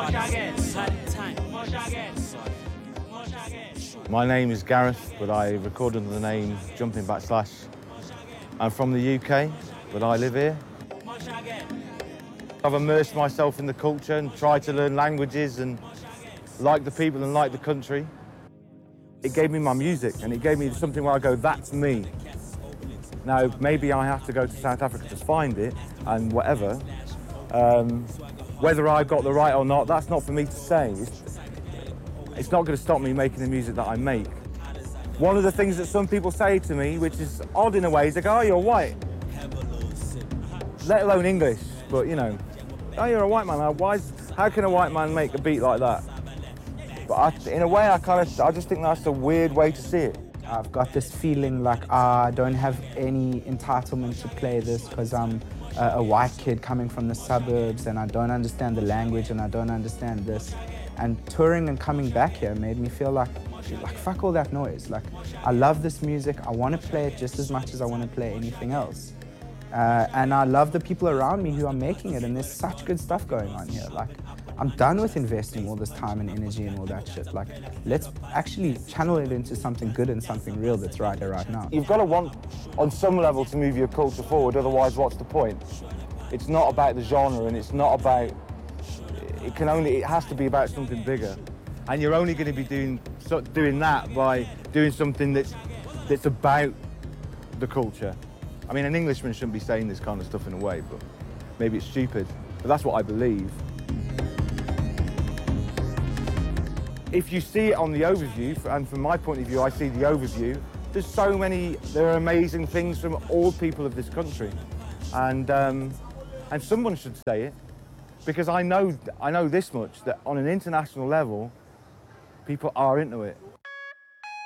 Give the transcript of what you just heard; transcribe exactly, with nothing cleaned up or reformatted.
My name is Gareth, but I record under the name Jumping Backslash. I'm from the U K, but I live here. I've immersed myself in the culture and tried to learn languages and like the people and like the country. It gave me my music and it gave me something where I go, that's me. Now, maybe I have to go to South Africa to find it and whatever. Um, whether I got the right or not, that's not for me to say. It's, it's not going to stop me making the music that I make. One of the things that some people say to me, which is odd in a way, is they go, oh, you're white. Let alone English, but you know, oh, you're a white man. Why, how can a white man make a beat like that? But I, in a way, I kind of, I just think that's a weird way to see it. I've got this feeling like I don't have any entitlement to play this because I'm a, a white kid coming from the suburbs and I don't understand the language and I don't understand this. And touring and coming back here made me feel like, like fuck all that noise. Like, I love this music. I want to play it just as much as I want to play anything else. Uh, and I love the people around me who are making it, and there's such good stuff going on here. Like, I'm done with investing all this time and energy and all that shit. Like, let's actually channel it into something good and something real that's right here, right now. You've got to want, on some level, to move your culture forward, otherwise what's the point? It's not about the genre and it's not about, it can only, it has to be about something bigger. And you're only going to be doing, so, doing that by doing something that's, that's about the culture. I mean, an Englishman shouldn't be saying this kind of stuff in a way, but maybe it's stupid. But that's what I believe. If you see it on the overview, and from my point of view, I see the overview, there's so many, there are amazing things from all people of this country. And, um, and someone should say it, because I know, I know this much, that on an international level, people are into it.